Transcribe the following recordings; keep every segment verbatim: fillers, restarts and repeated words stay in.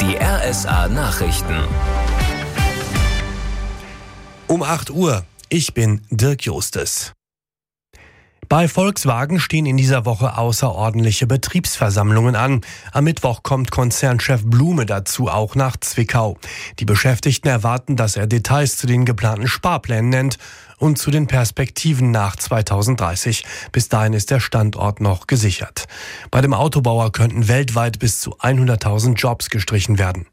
Die R S A-Nachrichten. Um acht Uhr. Ich bin Dirk Justes. Bei Volkswagen stehen in dieser Woche außerordentliche Betriebsversammlungen an. Am Mittwoch kommt Konzernchef Blume dazu, auch nach Zwickau. Die Beschäftigten erwarten, dass er Details zu den geplanten Sparplänen nennt und zu den Perspektiven nach zweitausenddreißig. Bis dahin ist der Standort noch gesichert. Bei dem Autobauer könnten weltweit bis zu hunderttausend Jobs gestrichen werden.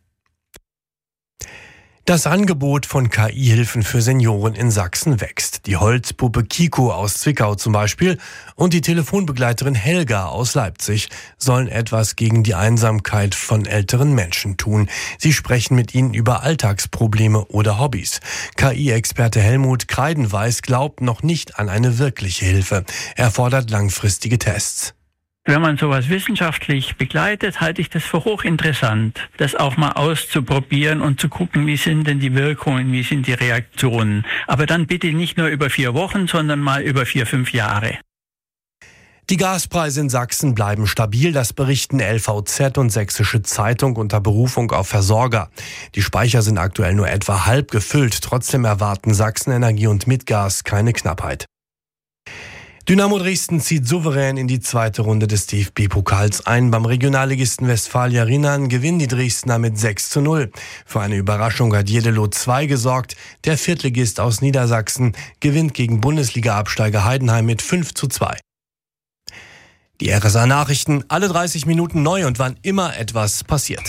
Das Angebot von K I-Hilfen für Senioren in Sachsen wächst. Die Holzpuppe Kiko aus Zwickau zum Beispiel und die Telefonbegleiterin Helga aus Leipzig sollen etwas gegen die Einsamkeit von älteren Menschen tun. Sie sprechen mit ihnen über Alltagsprobleme oder Hobbys. K I-Experte Helmut Kreidenweiß glaubt noch nicht an eine wirkliche Hilfe. Er fordert langfristige Tests. Wenn man sowas wissenschaftlich begleitet, halte ich das für hochinteressant, das auch mal auszuprobieren und zu gucken, wie sind denn die Wirkungen, wie sind die Reaktionen. Aber dann bitte nicht nur über vier Wochen, sondern mal über vier, fünf Jahre. Die Gaspreise in Sachsen bleiben stabil, das berichten L V Z und Sächsische Zeitung unter Berufung auf Versorger. Die Speicher sind aktuell nur etwa halb gefüllt, trotzdem erwarten Sachsen-Energie und Mitgas keine Knappheit. Dynamo Dresden zieht souverän in die zweite Runde des D F B-Pokals ein. Beim Regionalligisten Westfalia Rinnan gewinnen die Dresdner mit sechs zu null. Für eine Überraschung hat Jedelo zwei gesorgt. Der Viertligist aus Niedersachsen gewinnt gegen Bundesliga-Absteiger Heidenheim mit fünf zu zwei. Die R S A-Nachrichten, alle dreißig Minuten neu und wann immer etwas passiert.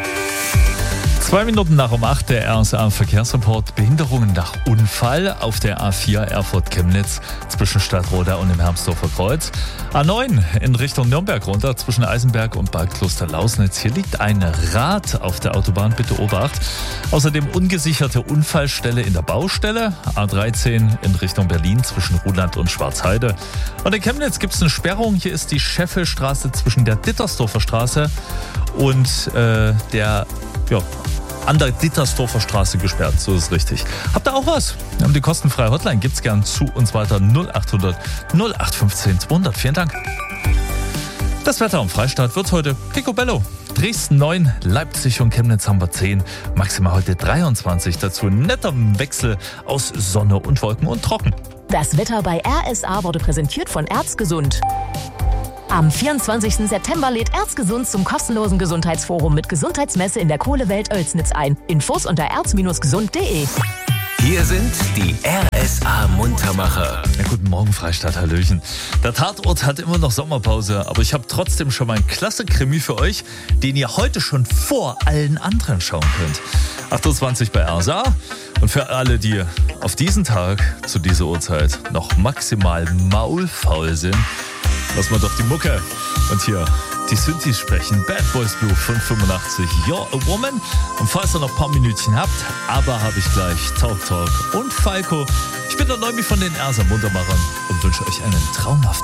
Zwei Minuten nach um acht, der R S A-Verkehrsreport. Behinderungen nach Unfall auf der A vier Erfurt-Chemnitz zwischen Stadtroda und dem Hermsdorfer Kreuz. A neun in Richtung Nürnberg runter zwischen Eisenberg und Bad Kloster-Lausnitz. Hier liegt ein Rad auf der Autobahn, bitte Obacht. Außerdem ungesicherte Unfallstelle in der Baustelle. A dreizehn in Richtung Berlin zwischen Ruhland und Schwarzheide. Und in Chemnitz gibt es eine Sperrung. Hier ist die Scheffelstraße zwischen der Dittersdorfer Straße und äh, der ja, an der Dittersdorfer Straße gesperrt, so ist es richtig. Habt ihr auch was? Wir haben die kostenfreie Hotline, gibt's gern zu uns weiter null achthundert null acht fünfzehn zweihundert. Vielen Dank. Das Wetter am Freistaat wird heute picobello. Dresden neun, Leipzig und Chemnitz haben wir zehn, maximal heute dreiundzwanzig. Dazu ein netter Wechsel aus Sonne und Wolken und trocken. Das Wetter bei R S A wurde präsentiert von Erzgesund. Am vierundzwanzigsten September lädt Erzgesund zum kostenlosen Gesundheitsforum mit Gesundheitsmesse in der Kohlewelt Oelsnitz ein. Infos unter erz gesund punkt de. Hier sind die R S A-Muntermacher. Ja, guten Morgen, Freistadt, hallöchen. Der Tatort hat immer noch Sommerpause, aber ich habe trotzdem schon mal einen klasse Krimi für euch, den ihr heute schon vor allen anderen schauen könnt. acht Uhr zwanzig bei R S A. Und für alle, die auf diesen Tag, zu dieser Uhrzeit, noch maximal maulfaul sind, lass mal doch die Mucke. Und hier die Synthes sprechen. Bad Boys Blue von fünfundachtzig. You're a Woman. Und falls ihr noch ein paar Minütchen habt, aber habe ich gleich Talk Talk und Falco. Ich bin der Neumi von den R S A Muntermachern und wünsche euch einen traumhaften